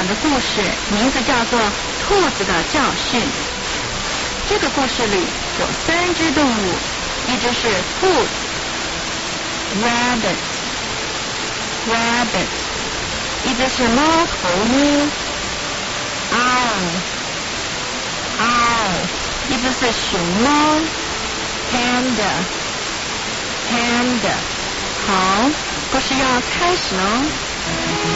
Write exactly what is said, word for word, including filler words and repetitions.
讲的故事名字叫做《兔子的教训》。这个故事里有三只动物，一只是兔子 rabbit rabbit， 一只是猫头鹰 owl owl， 一只是熊猫 panda panda。好，故事要开始喽。